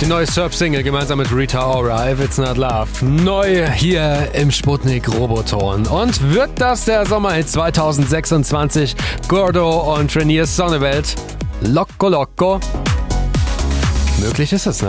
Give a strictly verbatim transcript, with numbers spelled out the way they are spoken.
Die neue Surf-Single gemeinsam mit Rita Ora, If It's Not Love. Neu hier im Sputnik Roboton. Und wird das der Sommerhit zwanzig sechsundzwanzig? Gordo und Trainiers Sonnewelt. Loco Loco. Möglich ist es, ne?